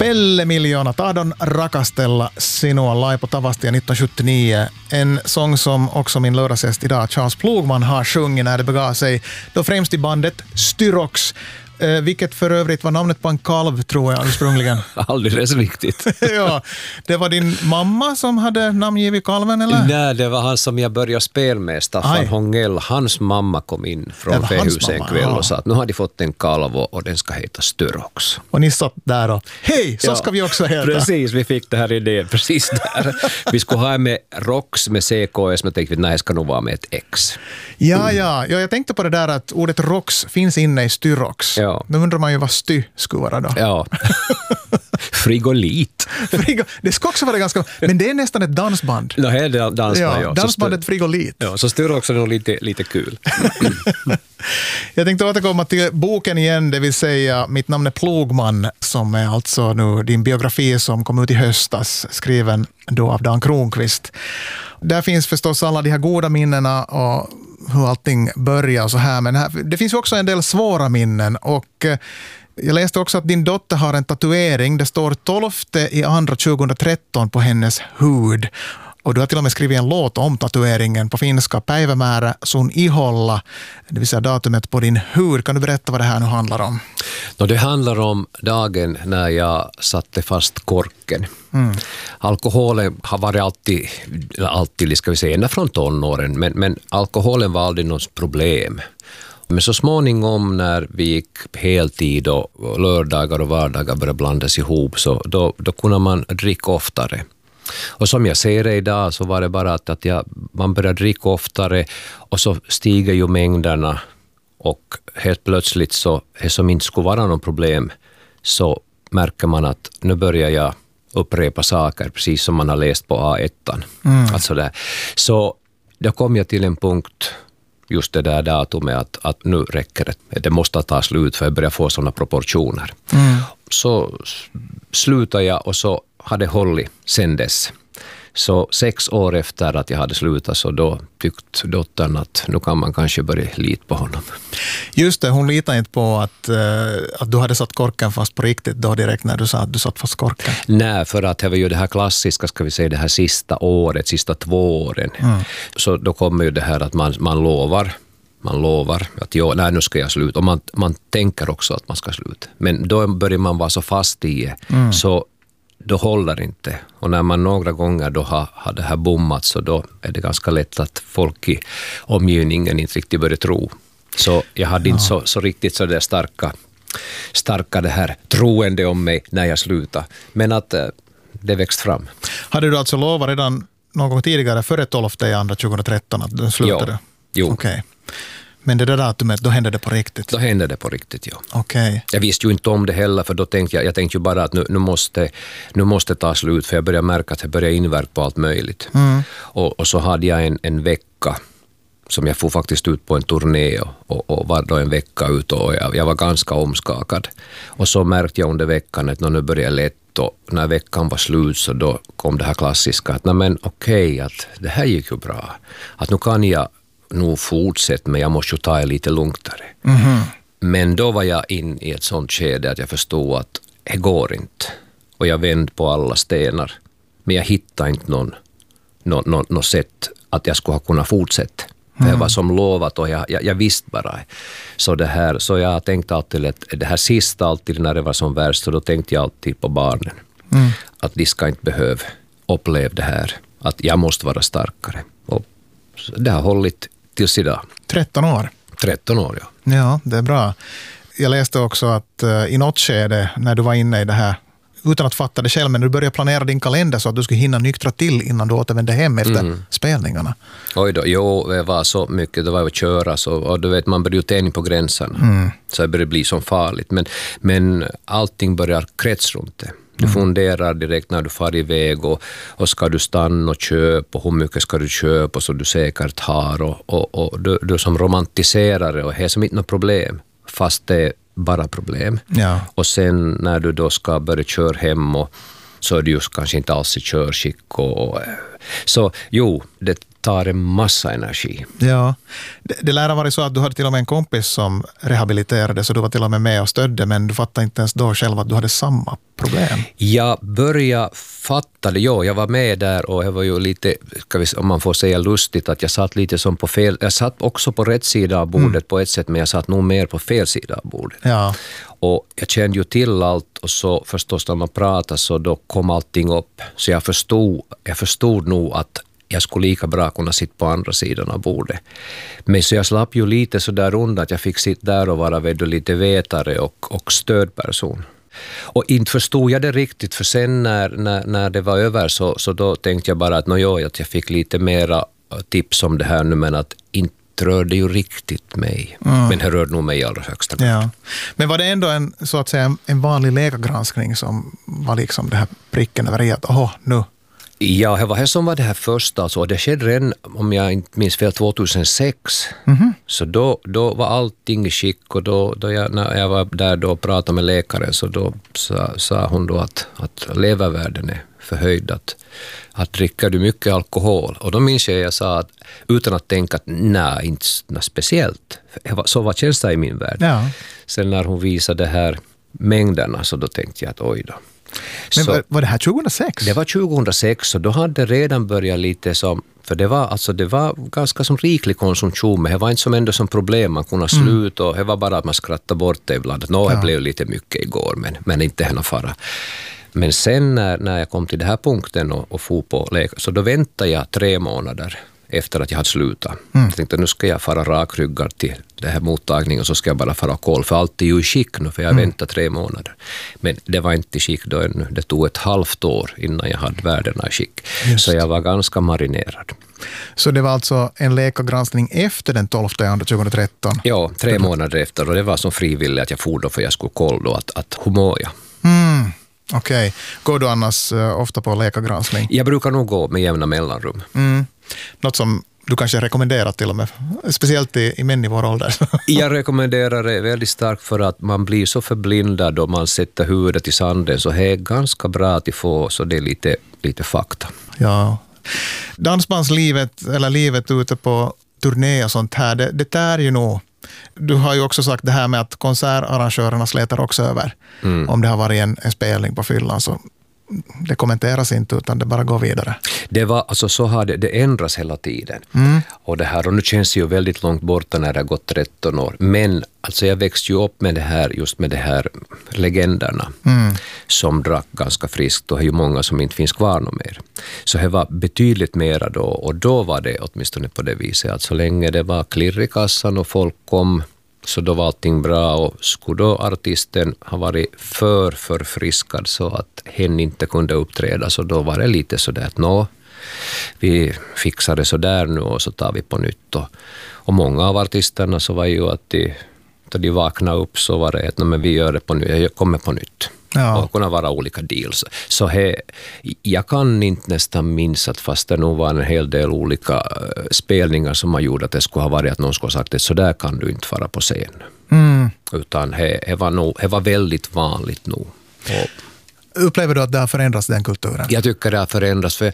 10 miljoner tahdon rakastella sinua Laipo Tavastia 1979. En sång som också min lördagsgäst idag, Charles Plogman, har sjungit när det begav sig. Då främst i bandet Styrox. Vilket för övrigt var namnet på en kalv, tror jag, ursprungligen. Alldeles riktigt. Ja, det var din mamma som hade namngivit kalven, eller? Nej, det var han som jag började spela med, Staffan Hångell. Hans mamma kom in från Fähuset en kväll och sa att nu har de fått en kalv och den ska heta Styrox. Och ni satt där och, hej, så ska vi också heta. Precis, vi fick det här idén precis där. Vi skulle ha med Rox med CKS, men tänkte vi, nej, ska nog vara med ett X. Ja, jag tänkte på det där att ordet Rox finns inne i Styrox. Ja. Nu undrar man ju vad sty skulle vara då. Ja. Frigolit. Det ska också vara ganska... Men det är nästan ett dansband. Det är dansband, ja. Dansbandet Frigolit. Ja, så styr också nog lite kul. Jag tänkte återkomma till boken igen, det vill säga Mitt namn är Plogman, som är alltså nu din biografi som kom ut i höstas, skriven då av Dan Kronqvist. Där finns förstås alla de här goda minnena och hur allting börjar och så här, men det finns ju också en del svåra minnen, och jag läste också att din dotter har en tatuering. Det står 12/2/2013 på hennes hud. Och du har till och med skrivit en låt om tatueringen på finska, Päivämäärä sun iholla, det vill säga datumet på din hud. Kan du berätta vad det här nu handlar om? Det handlar om dagen när jag satte fast korken. Alkoholen har varit alltid ska vi säga, ända från tonåren, men alkoholen var aldrig något problem. Men så småningom när vi gick heltid och lördagar och vardagar började blandas ihop, så då kunde man dricka oftare. Och som jag ser det idag så var det bara att man började dricka oftare och så stiger ju mängderna, och helt plötsligt så som inte skulle vara någon problem så märker man att nu börjar jag upprepa saker precis som man har läst på A1. Alltså det. Så då kom jag till en punkt, just det där datumet, att nu räcker det. Det måste ta slut för jag börjar få sådana proportioner. Så slutade jag och så hade hållit sen dess. Så 6 år efter att jag hade slutat, så då tyckte dottern att nu kan man kanske börja lita på honom. Just det, hon litade inte på att du hade satt korken fast på riktigt då direkt när du sa att du satt fast korken. Nej, för att det var ju det här klassiska, ska vi säga, det här sista 2 åren. Så då kommer ju det här att man lovar att nu ska jag sluta. Och man tänker också att man ska sluta. Men då börjar man vara så fast i så då håller inte. Och när man några gånger då har det här bommat, så då är det ganska lätt att folk i omgivningen inte riktigt börjar tro. Så jag hade inte så riktigt så där starka det här troende om mig när jag slutade. Men att det växt fram. Hade du alltså lovat redan någon gång tidigare, före 12/2/2013 att du slutade? Jo. Okej. Men det där datumet, då hände det på riktigt? Då hände det på riktigt, ja. Okej. Jag visste ju inte om det heller, för då tänkte jag tänkte ju bara att nu måste ta slut, för jag började märka att jag började inverka på allt möjligt. Och så hade jag en vecka som jag får faktiskt ut på en turné och var då en vecka ut, och jag var ganska omskakad. Och så märkte jag under veckan att nu började jag lätt, och när veckan var slut så då kom det här klassiska att att det här gick ju bra. Att nu kan jag nog fortsätta, men jag måste ju ta det lite lugnare. Men då var jag in i ett sånt skede att jag förstod att det går inte. Och jag vände på alla stenar. Men jag hittade inte något sätt att jag skulle ha kunnat fortsätta. Det var som lovat, och jag visste bara. Så jag tänkte alltid att det här sista, alltid när det var som värst, så då tänkte jag alltid på barnen. Att de ska inte behöva uppleva det här. Att jag måste vara starkare. Och det har hållit tills idag. 13 år? 13 år, ja. Ja, det är bra. Jag läste också att i något skede när du var inne i det här, utan att fatta det själv, men du började planera din kalender så att du skulle hinna nyktra till innan du återvände hem efter spelningarna. Oj då, det var så mycket, det var att köra så, och du vet, man började ju tänja på gränserna. Så det började bli så farligt. Men allting börjar krets runt det. Du funderar direkt när du far iväg och ska du stanna och köpa, och hur mycket ska du köpa så du säkert har, och du som romantiserare, och det är som inte något problem, fast det är bara problem. Ja. Och sen när du då ska börja köra hem, och så är du just kanske inte alls i körskick. Så det tar en massa energi. Ja, det lär ha varit så att du hade till och med en kompis som rehabiliterade, så du var till och med och stödde, men du fattade inte ens då själv att du hade samma problem. Jag började fatta det, jag var med där och jag var ju lite, om man får säga lustigt, att jag satt lite som på fel, jag satt också på rätt sida av bordet på ett sätt, men jag satt nog mer på fel sida av bordet. Ja. Och jag kände ju till allt, och så förstås när man pratar så då kom allting upp. Så jag förstod nog att jag skulle lika bra kunna sitta på andra sidan av bordet. Men så jag slapp ju lite så där undan att jag fick sitta där och vara lite vetare och stödperson. Och inte förstod jag det riktigt, för sen när det var över så då tänkte jag bara att att jag fick lite mera tips om det här nu, men att inte rörde ju riktigt mig. Men det rörde nog mig i allra högsta grad. Ja. Men var det ändå en vanlig läkargranskning som var liksom det här pricken över i att nu? Ja, det var det som var det här första. Alltså, det skedde redan, om jag inte minns fel, 2006. Så då var allting i skick, och när jag var där då och pratade med läkaren, så då sa hon då att levervärden är förhöjd, att dricker du mycket alkohol. Och då minns jag sa att, utan att tänka att nej, inte speciellt. Så var känslan i min värld. Ja. Sen när hon visade det här mängderna, så då tänkte jag att oj då. Men var det här 2006? Det var 2006, och då hade det redan börjat lite som, för det var ganska som riklig konsumtion, men det var inte som ändå som problem man kunde sluta, och det var bara att man skrattade bort det ibland. Det blev lite mycket igår, men inte henne fara. Men sen när jag kom till den här punkten och for på läkare, så då väntade jag 3 månader efter att jag hade slutat. Jag tänkte nu ska jag fara rakryggad till det här mottagningen, och så ska jag bara fara koll, för allt är ju i skick nu, för jag väntade 3 månader. Men det var inte i skick då ännu. Det tog ett halvt år innan jag hade värdena i skick. Så jag var ganska marinerad. Så det var alltså en läkargranskning efter den 12/2 2013? Ja, 3 månader efter, och det var som frivilligt att jag for då, för jag skulle kolla då att hur mår jag. Okej. Går du annars ofta på läkargranskning? Jag brukar nog gå med jämna mellanrum. Något som du kanske rekommenderar till och med, speciellt i män i vår ålder. Jag rekommenderar det väldigt starkt, för att man blir så förblindad och man sätter huvudet i sanden, så det är ganska bra att få så det är lite fakta. Ja. Dansbandslivet, eller livet ute på turné och sånt här, det tär ju nog. Du har ju också sagt det här med att konsertarrangörerna slätar också över. Om det har varit en spelning på fyllan, så det kommenteras inte, utan det bara går vidare. Det var alltså så har det ändras hela tiden. Och nu känns det ju väldigt långt borta när det har gått 13 år. Men alltså jag växte ju upp med det här, just med det här legenderna som drack ganska friskt, och det är ju många som inte finns kvar något mer. Så det var betydligt mera då, och då var det åtminstone på det viset att så länge det var klirr i kassan och folk kom, så då var allting bra, och skulle då artisten ha varit förfriskad så att hen inte kunde uppträda, så då var det lite sådär att vi fixar det sådär nu och så tar vi på nytt. Och många av artisterna så var ju att de vaknade upp, så var det att men vi gör det på nytt, jag kommer på nytt. Ja. Och kunna vara olika deals. Så jag kan inte nästan minns att, fast det nog var en hel del olika spelningar som har gjort att det skulle ha varit att någon skulle ha sagt att så där kan du inte fara på scen. Utan det var väldigt vanligt nog. Upplever du att det har förändrats, den kulturen? Jag tycker det har förändrats, för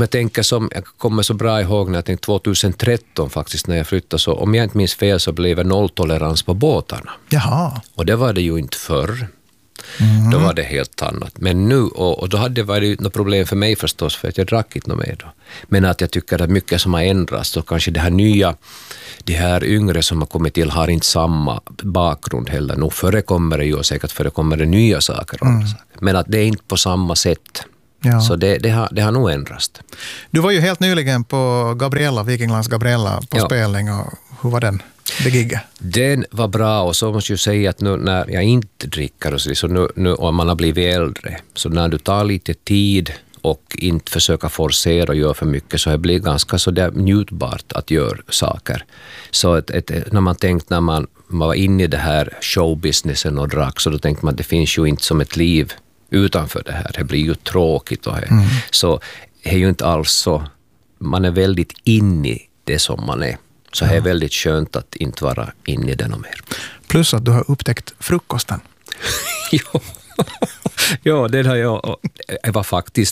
jag kommer så bra ihåg när jag tänkte 2013 faktiskt, när jag flyttade, så om jag inte minns fel så blev det nolltolerans på båtarna. Jaha. Och det var det ju inte förr. Då var det helt annat. Men nu, och då hade det varit något problem för mig förstås, för att jag drack inte mer då. Men att jag tycker att mycket som har ändrats, så kanske det här nya, de här yngre som har kommit till har inte samma bakgrund heller. Nu förekommer det ju, säkert förekommer det nya saker. Men att det är inte på samma sätt. Ja. Så det har nog ändrats. Du var ju helt nyligen på Vikinglands Gabriella på spelning, och hur var den? Den var bra, och så måste jag säga att nu när jag inte dricker så nu om man har blivit äldre, så när du tar lite tid och inte försöka forcera och göra för mycket, så det blir ganska så där njutbart att göra saker. Så när man tänkte, när man var inne i det här showbusinessen och drack, så då tänkte man att det finns ju inte som ett liv utanför det här. Det blir ju tråkigt. Så det är ju inte alls så. Man är väldigt inne i det som man är. Så det är väldigt skönt att inte vara inne i den och mer. Plus att du har upptäckt frukosten. Jo. Ja, det har jag. Det var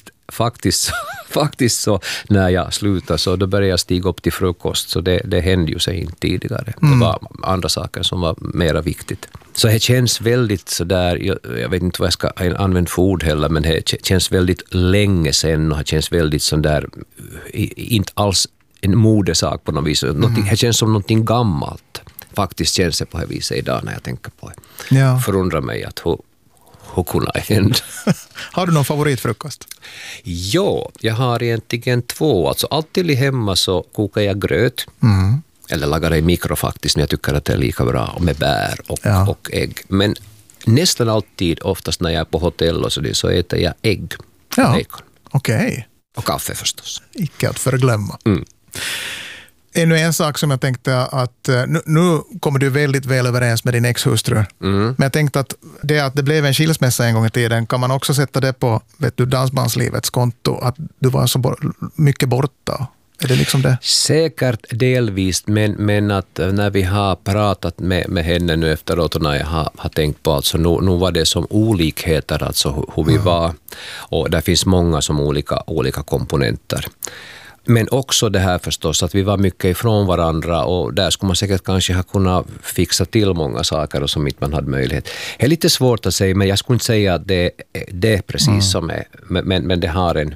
faktiskt så när jag slutade så då började jag stiga upp till frukost. Så det hände ju sig inte tidigare. Det var andra saker som var mera viktigt. Så det känns väldigt sådär, jag vet inte vad jag ska använda för ord heller, men det känns väldigt länge sedan och det känns väldigt sådär, inte alls en modesak på något vis. Det känns som någonting gammalt. Faktiskt känns det på det viset idag när jag tänker på det. Ja. Förundrar mig att hur kunde det hända. Har du någon favoritfrukost? Ja, jag har egentligen 2. Alltså alltid hemma så kokar jag gröt. Eller lagar det i mikro faktiskt när jag tycker att det är lika bra med bär och ägg. Men nästan alltid, oftast när jag är på hotell och så äter jag ägg. Ja, okej. Och kaffe förstås. Icke att förglömma. Ännu en sak som jag tänkte att nu kommer du väldigt väl överens med din ex-hustru. Men jag tänkte att det blev en skilsmässa en gång i tiden, kan man också sätta det på dansbandslivets konto, att du var så mycket borta? Är det liksom det? Säkert delvis, men att när vi har pratat med henne nu efteråt och när jag har tänkt på alltså nu var det som olikheter, alltså hur vi var, och där finns många som olika komponenter. Men också det här förstås att vi var mycket ifrån varandra och där skulle man säkert kanske ha kunnat fixa till många saker och som inte man hade möjlighet. Det är lite svårt att säga, men jag skulle inte säga att det är precis som är. Men det har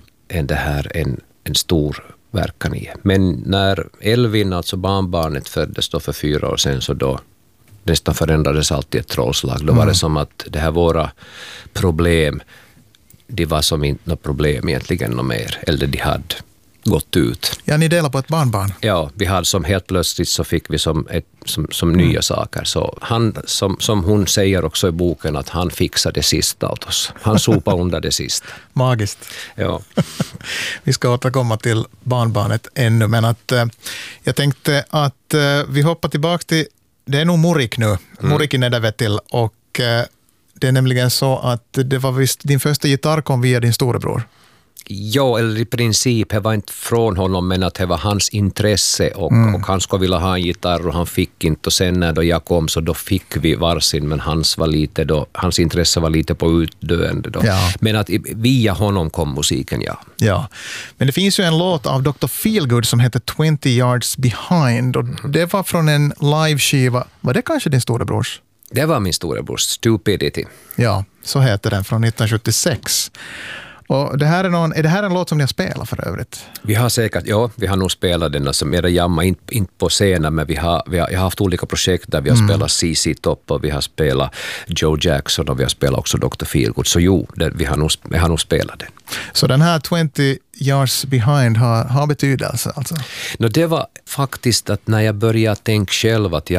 en stor verkan i. Men när Elvin, alltså barnbarnet, föddes då för 4 år sedan, så då nästan förändrades alltid ett trollslag. Då var det som att det här våra problem, det var som inte något problem egentligen något mer. Eller de hade gått ut. Ja, ni delar på ett barnbarn. Ja, vi hade som helt plötsligt så fick vi som nya saker. Så han, som hon säger också i boken, att han fixade det sista åt oss. Han sopade under det sista. Magiskt. Ja. Vi ska återkomma till barnbarnet ännu, men att jag tänkte att vi hoppar tillbaka till, det är nog Murik nu. Murik i Nedervetil, och det är nämligen så att det var visst din första gitarr kom via din storebror. Ja, eller i princip, det var inte från honom, men att det var hans intresse och han skulle vilja ha en gitarr och han fick inte, och sen när då jag kom så då fick vi varsin, men hans intresse var lite på utdöende då. Ja. Men att via honom kom musiken, Ja, men det finns ju en låt av Dr. Feelgood som heter 20 Yards Behind, och det var från en live-skiva. Var det kanske din storebrors? Det var min storebrors, Stupidity. Ja, så heter den, från 1976. Och det här är det här en låt som ni har spelat för övrigt? Vi har säkert, vi har nog spelat den, alltså mera jamma, inte på scenen, men jag har haft olika projekt där vi har spelat CC Top och vi har spelat Joe Jackson och vi har spelat också Dr. Feelgood, så vi har nog spelat den. Så den här 20 Yards Behind har betydelse alltså? Det var faktiskt att när jag började tänka själv att jag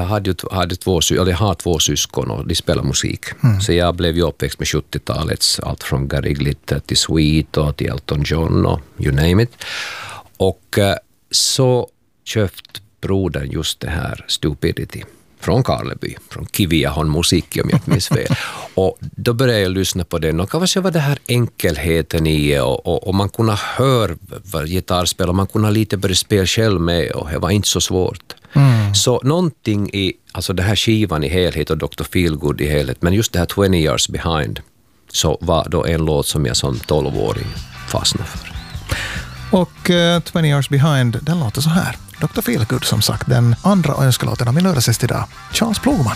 har 2 syskon och de spelar musik. Så jag blev ju uppväxt med 70-talets, allt från Gary Glitter till Sweet och till Elton John och you name it. Och så köpte brodern just det här Stupidity från Karleby, från Kiviahon musik om jag inte minns fel. Och då började jag lyssna på den och kanske var det här enkelheten i och man kunde höra gitarrspel och man kunde lite börja spela själv med och det var inte så svårt. Så någonting i, alltså det här skivan i helhet och Dr. Feelgood i helhet, men just det här 20 Years Behind så var då en låt som jag som 12-åring fastnade för. Och 20 Years Behind, den låter så här. Dr. Feelgood som sagt, den andra önskelåten av min lördagsgäst idag, Charles Plogman.